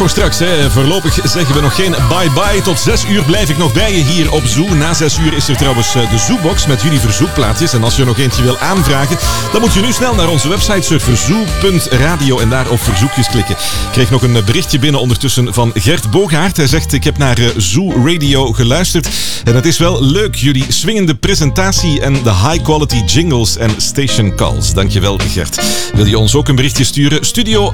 Voor straks, voorlopig zeggen we nog geen bye-bye. Tot 6 uur blijf ik nog bij je hier op Zoo. Na 6 uur is er trouwens de Zoobox met jullie verzoekplaatjes. En als je nog eentje wil aanvragen, dan moet je nu snel naar onze website surfen zoo.radio en daar op verzoekjes klikken. Ik kreeg nog een berichtje binnen ondertussen van Gert Bogaert. Hij zegt, ik heb naar Zoo Radio geluisterd. En het is wel leuk, jullie swingende presentatie en de high-quality jingles en station calls. Dankjewel, Gert. Wil je ons ook een berichtje sturen? Studio